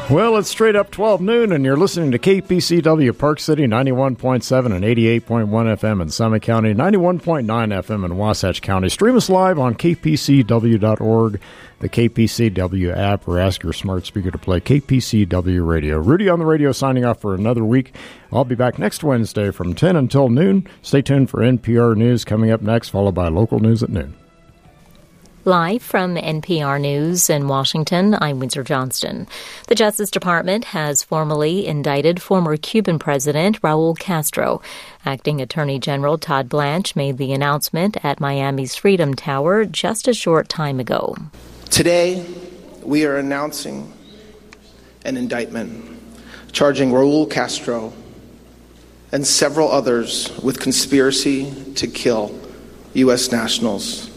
Well, it's straight up 12 noon, and you're listening to KPCW Park City, 91.7 and 88.1 FM in Summit County, 91.9 FM in Wasatch County. Stream us live on kpcw.org, the KPCW app, or ask your smart speaker to play KPCW Radio. Rudy on the radio signing off for another week. I'll be back next Wednesday from 10 until noon. Stay tuned for NPR News coming up next, followed by local news at noon. Live from NPR News in Washington, I'm Windsor Johnston. The Justice Department has formally indicted former Cuban President Raul Castro. Acting Attorney General Todd Blanche made the announcement at Miami's Freedom Tower just a short time ago. Today, we are announcing an indictment charging Raul Castro and several others with conspiracy to kill U.S. nationals.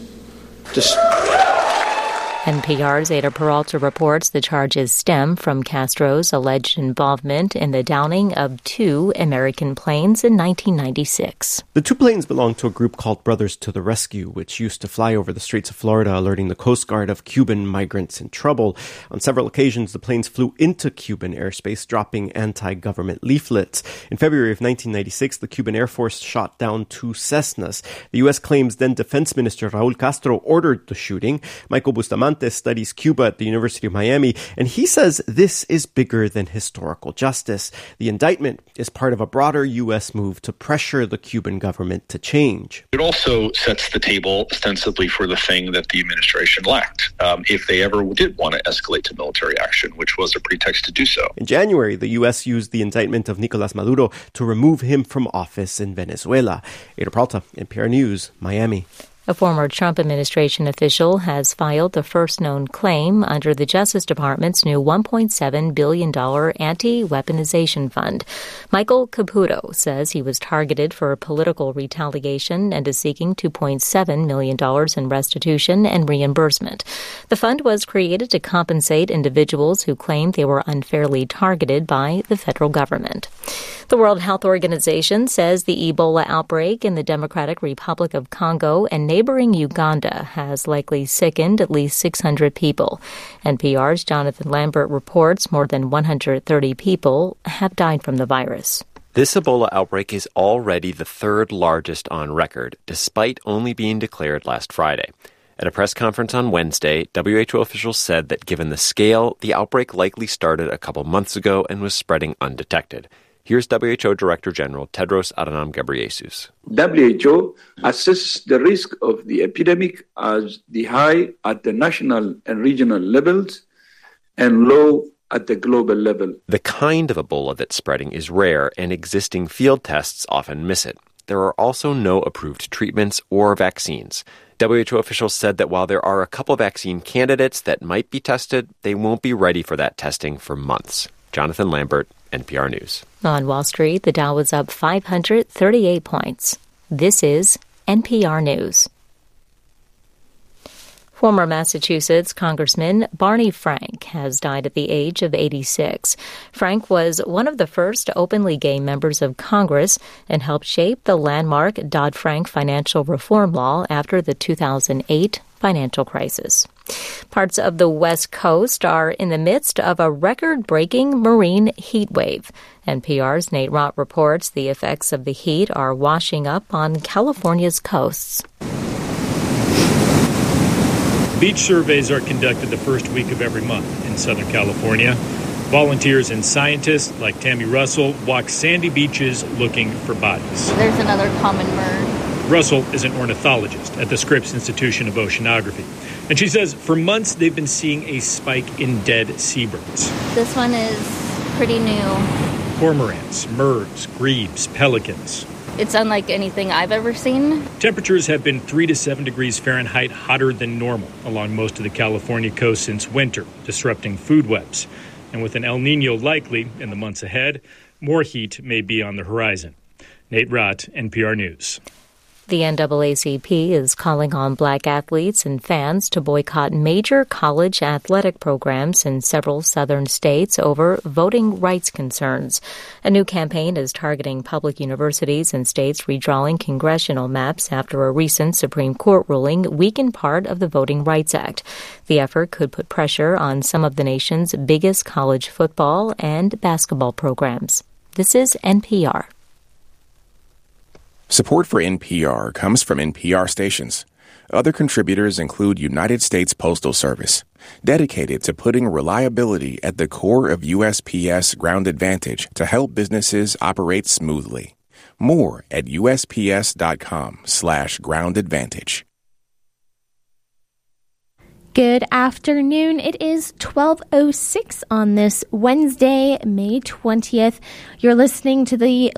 NPR's Ada Peralta reports the charges stem from Castro's alleged involvement in the downing of 2 American planes in 1996. The 2 planes belonged to a group called Brothers to the Rescue, which used to fly over the streets of Florida, alerting the Coast Guard of Cuban migrants in trouble. On several occasions, the planes flew into Cuban airspace, dropping anti-government leaflets. In February of 1996, the Cuban Air Force shot down 2 Cessnas. The U.S. claims then Defense Minister Raul Castro ordered the shooting. Michael Bustamante studies Cuba at the University of Miami, and he says this is bigger than historical justice. The indictment is part of a broader U.S. move to pressure the Cuban government to change. It also sets the table ostensibly for the thing that the administration lacked, if they ever did want to escalate to military action, which was a pretext to do so. In January, the U.S. used the indictment of Nicolas Maduro to remove him from office in Venezuela. Ada Peralta, NPR News, Miami. A former Trump administration official has filed the first known claim under the Justice Department's new $1.7 billion anti-weaponization fund. Michael Caputo says he was targeted for political retaliation and is seeking $2.7 million in restitution and reimbursement. The fund was created to compensate individuals who claim they were unfairly targeted by the federal government. The World Health Organization says the Ebola outbreak in the Democratic Republic of Congo and neighboring Uganda has likely sickened at least 600 people. NPR's Jonathan Lambert reports more than 130 people have died from the virus. This Ebola outbreak is already the 3rd largest on record, despite only being declared last Friday. At a press conference on Wednesday, WHO officials said that given the scale, the outbreak likely started a couple months ago and was spreading undetected. Here's WHO Director General Tedros Adhanom Ghebreyesus. WHO assesses the risk of the epidemic as the high at the national and regional levels and low at the global level. The kind of Ebola that's spreading is rare, and existing field tests often miss it. There are also no approved treatments or vaccines. WHO officials said that while there are a couple vaccine candidates that might be tested, they won't be ready for that testing for months. Jonathan Lambert, NPR News. On Wall Street, the Dow was up 538 points. This is NPR News. Former Massachusetts Congressman Barney Frank has died at the age of 86. Frank was one of the first openly gay members of Congress and helped shape the landmark Dodd-Frank financial reform law after the 2008 financial crisis. Parts of the West Coast are in the midst of a record-breaking marine heat wave. NPR's Nate Rott reports the effects of the heat are washing up on California's coasts. Beach surveys are conducted the first week of every month in Southern California. Volunteers and scientists like Tammy Russell walk sandy beaches looking for bodies. There's another common bird. Russell is an ornithologist at the Scripps Institution of Oceanography. And she says for months they've been seeing a spike in dead seabirds. This one is pretty new. Cormorants, merds, grebes, pelicans. It's unlike anything I've ever seen. Temperatures have been 3 to 7 degrees Fahrenheit hotter than normal along most of the California coast since winter, disrupting food webs. And with an El Niño likely in the months ahead, more heat may be on the horizon. Nate Rott, NPR News. The NAACP is calling on black athletes and fans to boycott major college athletic programs in several southern states over voting rights concerns. A new campaign is targeting public universities and states redrawing congressional maps after a recent Supreme Court ruling weakened part of the Voting Rights Act. The effort could put pressure on some of the nation's biggest college football and basketball programs. This is NPR. Support for NPR comes from NPR stations. Other contributors include United States Postal Service, dedicated to putting reliability at the core of USPS Ground Advantage to help businesses operate smoothly. More at USPS.com/Ground Advantage. Good afternoon. It is 12:06 on this Wednesday, May 20th. You're listening to the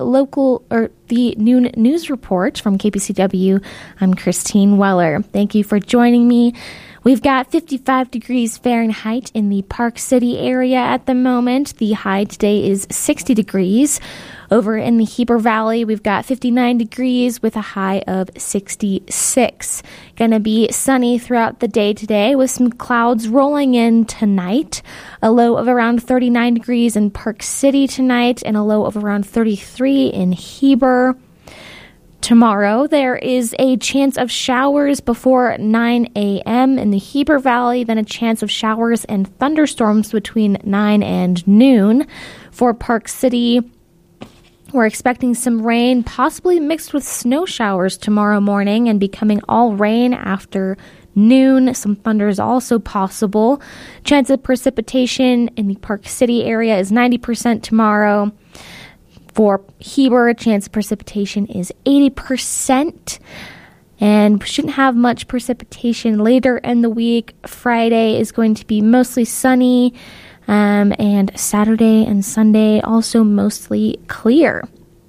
noon news report from KPCW. I'm Christine Weller. Thank you for joining me. We've got 55 degrees Fahrenheit in the Park City area at the moment. The high today is 60 degrees. Over in the Heber Valley, we've got 59 degrees with a high of 66. Going to be sunny throughout the day today with some clouds rolling in tonight. A low of around 39 degrees in Park City tonight and a low of around 33 in Heber. Tomorrow, there is a chance of showers before 9 a.m. in the Heber Valley, then a chance of showers and thunderstorms between 9 and noon. For Park City, we're expecting some rain, possibly mixed with snow showers tomorrow morning and becoming all rain after noon. Some thunder is also possible. Chance of precipitation in the Park City area is 90% tomorrow. For Heber, chance of precipitation is 80%. And we shouldn't have much precipitation later in the week. Friday is going to be mostly sunny. And Saturday and Sunday also mostly clear.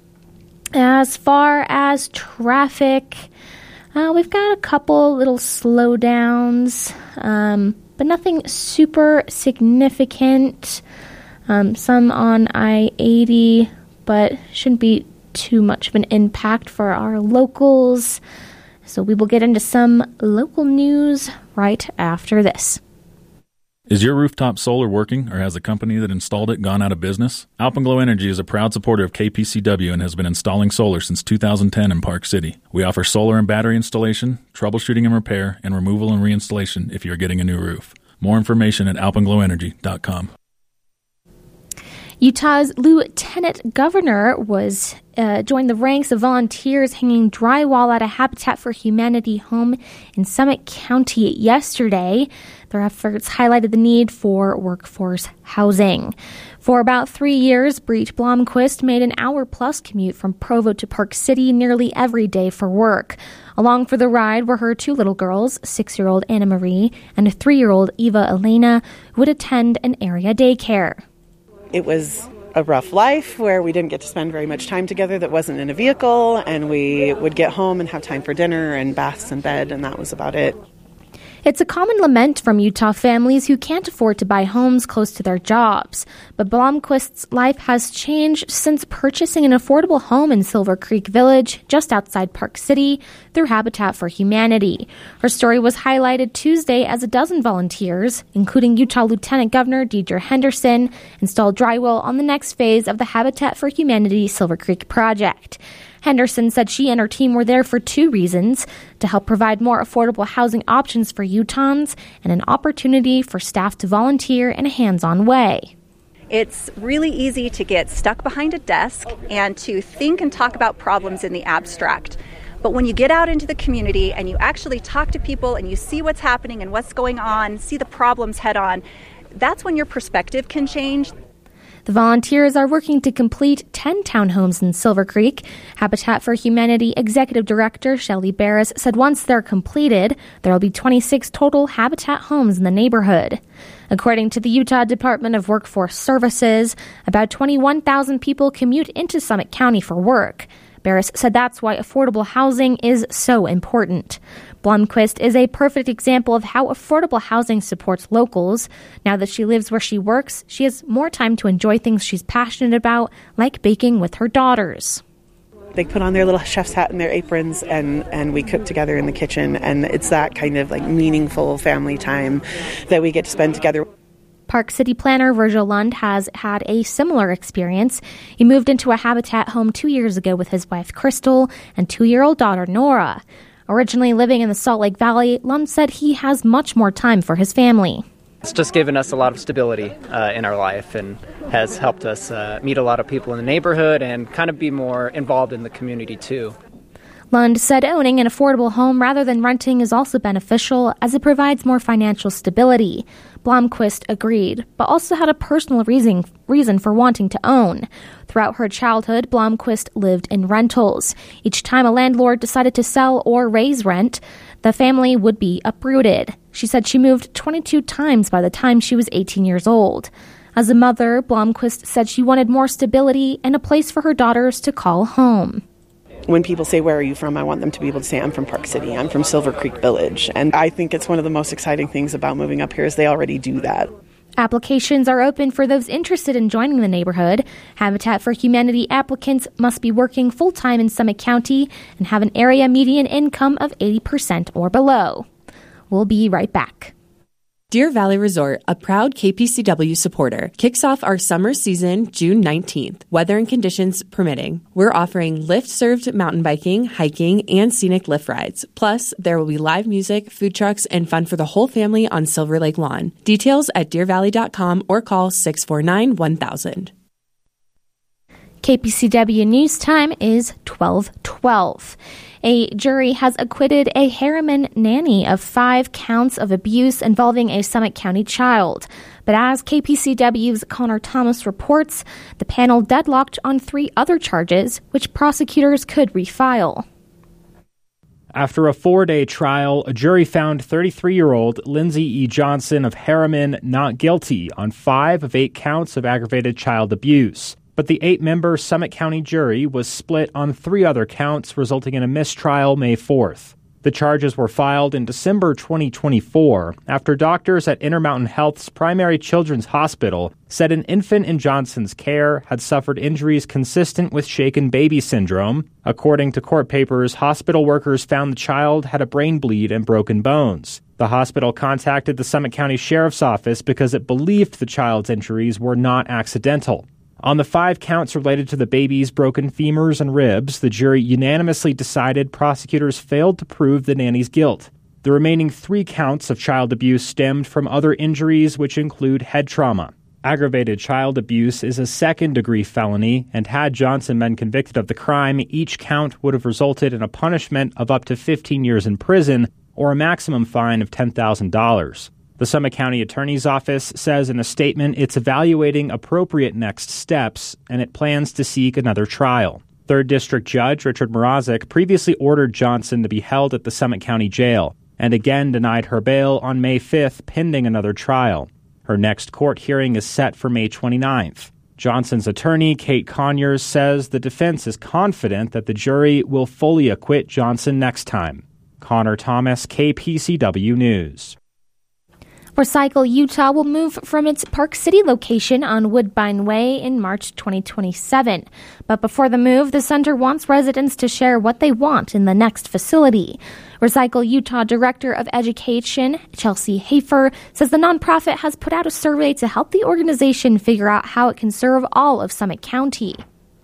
As far as traffic, we've got a couple little slowdowns, but nothing super significant. Some on I-80, but shouldn't be too much of an impact for our locals. So we will get into some local news right after this. Is your rooftop solar working, or has the company that installed it gone out of business? Alpenglow Energy is a proud supporter of KPCW and has been installing solar since 2010 in Park City. We offer solar and battery installation, troubleshooting and repair, and removal and reinstallation if you're getting a new roof. More information at alpenglowenergy.com. Utah's lieutenant governor was joined the ranks of volunteers hanging drywall at a Habitat for Humanity home in Summit County yesterday. Their efforts highlighted the need for workforce housing. For about 3 years, Breach Blomquist made an hour-plus commute from Provo to Park City nearly every day for work. Along for the ride were her two little girls, 6-year-old Anna Marie and a 3-year-old Eva Elena, who would attend an area daycare. It was a rough life where we didn't get to spend very much time together that wasn't in a vehicle, and we would get home and have time for dinner and baths and bed, and that was about it. It's a common lament from Utah families who can't afford to buy homes close to their jobs. But Blomquist's life has changed since purchasing an affordable home in Silver Creek Village, just outside Park City, through Habitat for Humanity. Her story was highlighted Tuesday as a dozen volunteers, including Utah Lieutenant Governor Deidre Henderson, installed drywall on the next phase of the Habitat for Humanity Silver Creek project. Henderson said she and her team were there for two reasons: to help provide more affordable housing options for Utahns and an opportunity for staff to volunteer in a hands-on way. It's really easy to get stuck behind a desk and to think and talk about problems in the abstract. But when you get out into the community and you actually talk to people and you see what's happening and what's going on, see the problems head on, that's when your perspective can change. The volunteers are working to complete 10 townhomes in Silver Creek. Habitat for Humanity Executive Director Shelley Barris said once they're completed, there will be 26 total Habitat homes in the neighborhood. According to the Utah Department of Workforce Services, about 21,000 people commute into Summit County for work. Barris said that's why affordable housing is so important. Blomquist is a perfect example of how affordable housing supports locals. Now that she lives where she works, she has more time to enjoy things she's passionate about, like baking with her daughters. They put on their little chef's hat and their aprons, and we cook together in the kitchen. And it's that kind of like meaningful family time that we get to spend together. Park City planner Virgil Lund has had a similar experience. He moved into a Habitat home 2 years ago with his wife Crystal and 2-year-old daughter Nora. Originally living in the Salt Lake Valley, Lund said he has much more time for his family. It's just given us a lot of stability in our life and has helped us meet a lot of people in the neighborhood and kind of be more involved in the community too. Lund said owning an affordable home rather than renting is also beneficial as it provides more financial stability. Blomquist agreed, but also had a personal reason for wanting to own. Throughout her childhood, Blomquist lived in rentals. Each time a landlord decided to sell or raise rent, the family would be uprooted. She said she moved 22 times by the time she was 18 years old. As a mother, Blomquist said she wanted more stability and a place for her daughters to call home. When people say, where are you from? I want them to be able to say, I'm from Park City. I'm from Silver Creek Village. And I think it's one of the most exciting things about moving up here is they already do that. Applications are open for those interested in joining the neighborhood. Habitat for Humanity applicants must be working full-time in Summit County and have an area median income of 80% or below. We'll be right back. Deer Valley Resort, a proud KPCW supporter, kicks off our summer season June 19th, weather and conditions permitting. We're offering lift-served mountain biking, hiking, and scenic lift rides. Plus, there will be live music, food trucks, and fun for the whole family on Silver Lake Lawn. Details at deervalley.com or call 649-1000. KPCW News Time is 12:12. A jury has acquitted a Harriman nanny of 5 counts of abuse involving a Summit County child. But as KPCW's Connor Thomas reports, the panel deadlocked on 3 other charges, which prosecutors could refile. After a 4-day trial, a jury found 33-year-old Lindsay E. Johnson of Harriman not guilty on 5 of 8 counts of aggravated child abuse. But the 8-member Summit County jury was split on 3 other counts, resulting in a mistrial May 4th. The charges were filed in December 2024 after doctors at Intermountain Health's Primary Children's Hospital said an infant in Johnson's care had suffered injuries consistent with shaken baby syndrome. According to court papers, hospital workers found the child had a brain bleed and broken bones. The hospital contacted the Summit County Sheriff's Office because it believed the child's injuries were not accidental. On the 5 counts related to the baby's broken femurs and ribs, the jury unanimously decided prosecutors failed to prove the nanny's guilt. The remaining 3 counts of child abuse stemmed from other injuries, which include head trauma. Aggravated child abuse is a second-degree felony, and had Johnson been convicted of the crime, each count would have resulted in a punishment of up to 15 years in prison or a maximum fine of $10,000. The Summit County Attorney's Office says in a statement it's evaluating appropriate next steps, and it plans to seek another trial. 3rd District Judge Richard Mrazek previously ordered Johnson to be held at the Summit County Jail, and again denied her bail on May 5th pending another trial. Her next court hearing is set for May 29th. Johnson's attorney, Kate Conyers, says the defense is confident that the jury will fully acquit Johnson next time. Connor Thomas, KPCW News. Recycle Utah will move from its Park City location on Woodbine Way in March 2027. But before the move, the center wants residents to share what they want in the next facility. Recycle Utah Director of Education, Chelsea Hafer, says the nonprofit has put out a survey to help the organization figure out how it can serve all of Summit County.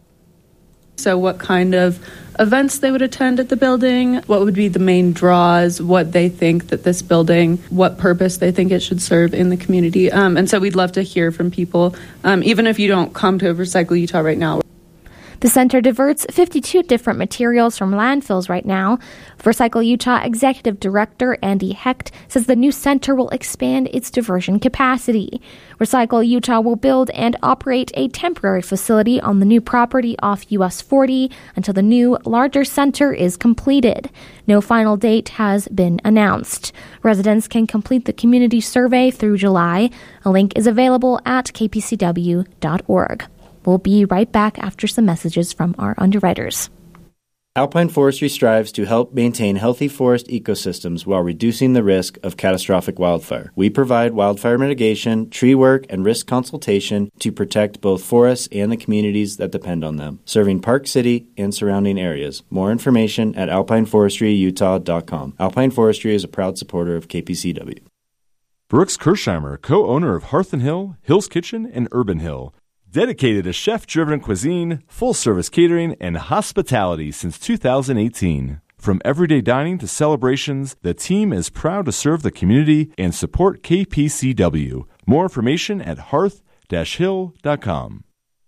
So what kind of events they would attend at the building, what would be the main draws, what they think that this building, what purpose they think it should serve in the community. And so we'd love to hear from people, even if you don't come to Recycle Utah right now. The center diverts 52 different materials from landfills right now. Recycle Utah Executive Director Andy Hecht says the new center will expand its diversion capacity. Recycle Utah will build and operate a temporary facility on the new property off US 40 until the new, larger center is completed. No final date has been announced. Residents can complete the community survey through July. A link is available at kpcw.org. We'll be right back after some messages from our underwriters. Alpine Forestry strives to help maintain healthy forest ecosystems while reducing the risk of catastrophic wildfire. We provide wildfire mitigation, tree work, and risk consultation to protect both forests and the communities that depend on them, serving Park City and surrounding areas. More information at alpineforestryutah.com. Alpine Forestry is a proud supporter of KPCW. Brooks Kirshheimer, co-owner of Hearth & Hill, Hill's Kitchen, and Urban Hill. Dedicated to chef-driven cuisine, full-service catering, and hospitality since 2018. From everyday dining to celebrations, the team is proud to serve the community and support KPCW. More information at hearth-hill.com.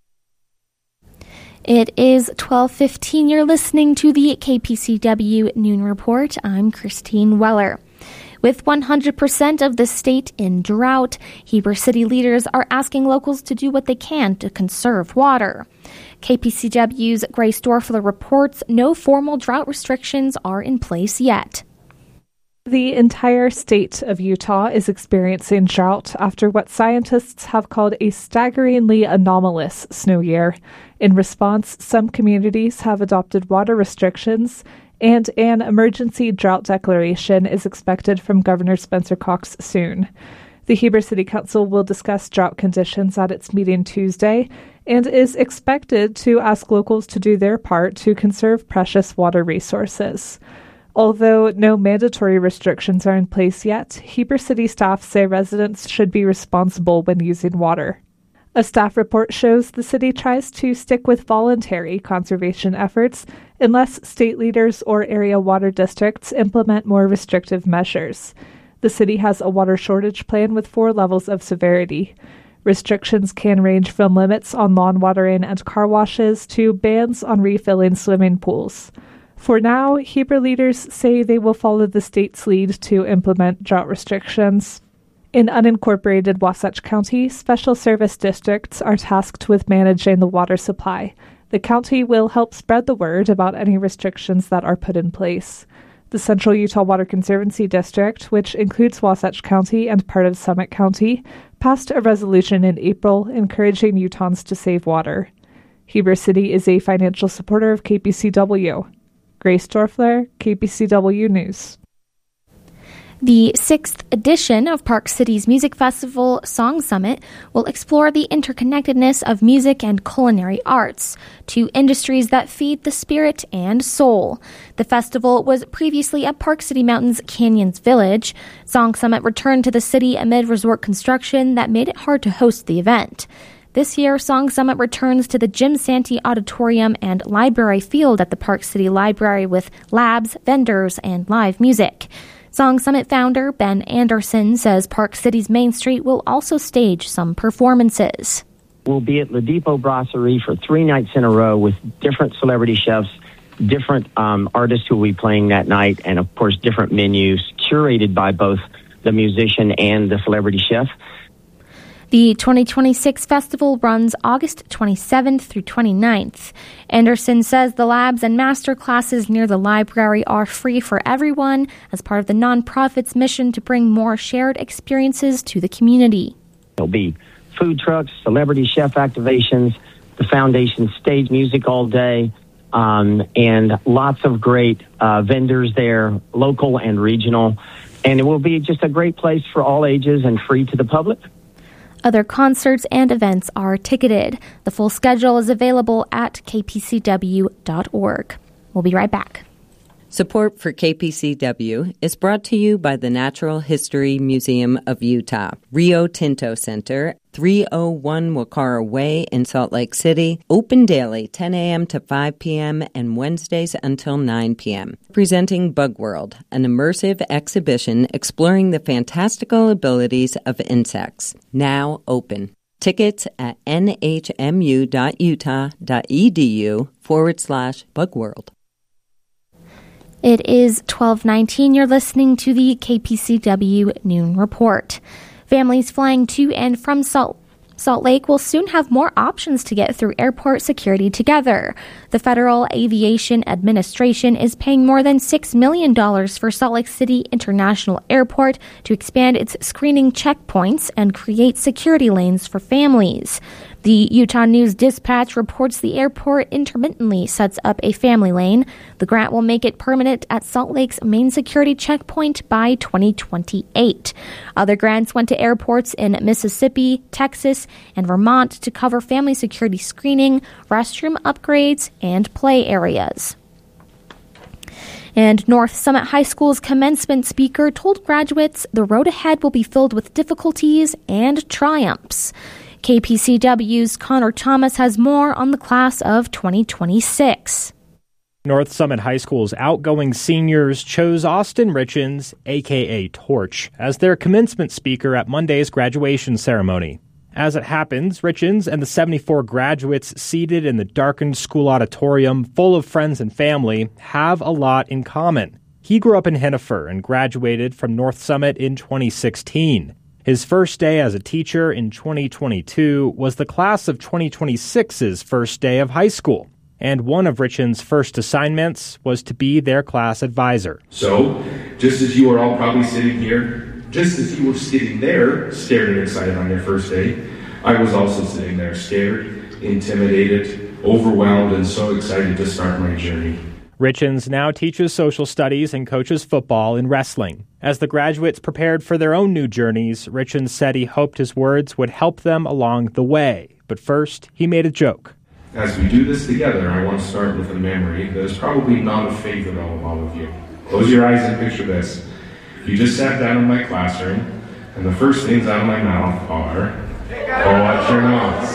It is 12:15. You're listening to the KPCW Noon Report. I'm Christine Weller. With 100% of the state in drought, Heber City leaders are asking locals to do what they can to conserve water. KPCW's Grace Dorfler reports no formal drought restrictions are in place yet. The entire state of Utah is experiencing drought after what scientists have called a staggeringly anomalous snow year. In response, some communities have adopted water restrictions, and an emergency drought declaration is expected from Governor Spencer Cox soon. The Heber City Council will discuss drought conditions at its meeting Tuesday and is expected to ask locals to do their part to conserve precious water resources. Although no mandatory restrictions are in place yet, Heber City staff say residents should be responsible when using water. A staff report shows the city tries to stick with voluntary conservation efforts unless state leaders or area water districts implement more restrictive measures. The city has a water shortage plan with 4 levels of severity. Restrictions can range from limits on lawn watering and car washes to bans on refilling swimming pools. For now, Heber leaders say they will follow the state's lead to implement drought restrictions. In unincorporated Wasatch County, special service districts are tasked with managing the water supply. The county will help spread the word about any restrictions that are put in place. The Central Utah Water Conservancy District, which includes Wasatch County and part of Summit County, passed a resolution in April encouraging Utahns to save water. Heber City is a financial supporter of KPCW. Grace Dorfler, KPCW News. The 6th edition of Park City's music festival, Song Summit, will explore the interconnectedness of music and culinary arts, 2 industries that feed the spirit and soul. The festival was previously at Park City Mountain's Canyons Village. Song Summit returned to the city amid resort construction that made it hard to host the event. This year, Song Summit returns to the Jim Santee Auditorium and Library Field at the Park City Library with labs, vendors, and live music. Song Summit founder Ben Anderson says Park City's Main Street will also stage some performances. We'll be at Le Depot Brasserie for 3 nights in a row with different celebrity chefs, different artists who will be playing that night, and of course different menus curated by both the musician and the celebrity chef. The 2026 festival runs August 27th through 29th. Anderson says the labs and master classes near the library are free for everyone as part of the nonprofit's mission to bring more shared experiences to the community. There'll be food trucks, celebrity chef activations, the foundation stage music all day, and lots of great vendors there, local and regional. And it will be just a great place for all ages and free to the public. Other concerts and events are ticketed. The full schedule is available at kpcw.org. We'll be right back. Support for KPCW is brought to you by the Natural History Museum of Utah, Rio Tinto Center, 301 Wakara Way in Salt Lake City, open daily 10 a.m. to 5 p.m. and Wednesdays until 9 p.m. Presenting Bug World, an immersive exhibition exploring the fantastical abilities of insects. Now open. Tickets at nhmu.utah.edu/bugworld. It is 12:19. You're listening to the KPCW Noon Report. Families flying to and from Salt Lake will soon have more options to get through airport security together. The Federal Aviation Administration is paying more than $6 million for Salt Lake City International Airport to expand its screening checkpoints and create security lanes for families. The Utah News Dispatch reports the airport intermittently sets up a family lane. The grant will make it permanent at Salt Lake's main security checkpoint by 2028. Other grants went to airports in Mississippi, Texas, and Vermont to cover family security screening, restroom upgrades, and play areas. And North Summit High School's commencement speaker told graduates the road ahead will be filled with difficulties and triumphs. KPCW's Connor Thomas has more on the class of 2026. North Summit High School's outgoing seniors chose Austin Richens, a.k.a. Torch, as their commencement speaker at Monday's graduation ceremony. As it happens, Richens and the 74 graduates seated in the darkened school auditorium full of friends and family have a lot in common. He grew up in Hennifer and graduated from North Summit in 2016. His first day as a teacher in 2022 was the class of 2026's first day of high school, and one of Richens' first assignments was to be their class advisor. So, just as you are all probably sitting here, just as you were sitting there, scared and excited on your first day, I was also sitting there scared, intimidated, overwhelmed, and so excited to start my journey. Richens now teaches social studies and coaches football and wrestling. As the graduates prepared for their own new journeys, Richens said he hoped his words would help them along the way. But first, he made a joke. As we do this together, I want to start with a memory that is probably not a favorite of all of you. Close your eyes and picture this. You just sat down in my classroom, and the first things out of my mouth are, pull out your notes.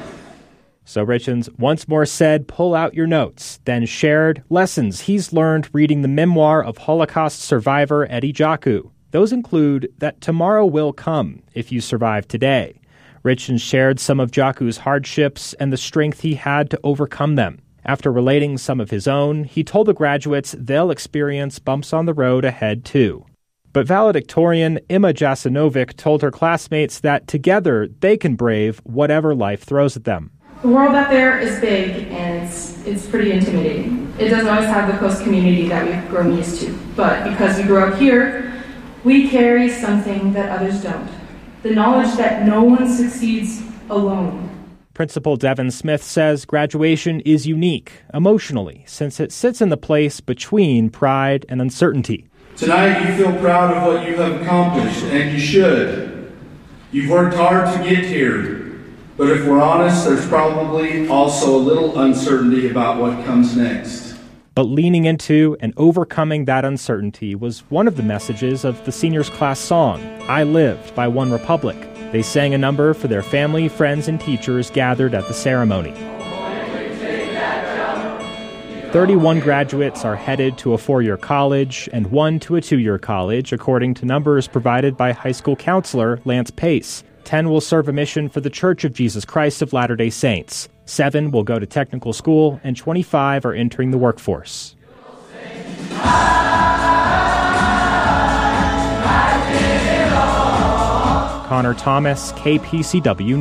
So Richens once more said, pull out your notes, then shared lessons he's learned reading the memoir of Holocaust survivor Eddie Jaku. Those include that tomorrow will come if you survive today. Richens shared some of Jaku's hardships and the strength he had to overcome them. After relating some of his own, he told the graduates they'll experience bumps on the road ahead too. But valedictorian Emma Jasinovic told her classmates that together they can brave whatever life throws at them. The world out there is big and it's pretty intimidating. It doesn't always have the close community that we've grown used to. But because we grew up here, we carry something that others don't. The knowledge that no one succeeds alone. Principal Devin Smith says graduation is unique emotionally since it sits in the place between pride and uncertainty. Tonight you feel proud of what you have accomplished, and you should. You've worked hard to get here. But if we're honest, there's probably also a little uncertainty about what comes next. But leaning into and overcoming that uncertainty was one of the messages of the seniors' class song, I Lived by One Republic. They sang a number for their family, friends, and teachers gathered at the ceremony. 31 graduates are headed to a 4-year college and 1 to a 2-year college, according to numbers provided by high school counselor Lance Pace. 10 will serve a mission for the Church of Jesus Christ of Latter-day Saints. 7 will go to technical school, and 25 are entering the workforce. Connor Thomas, KPCW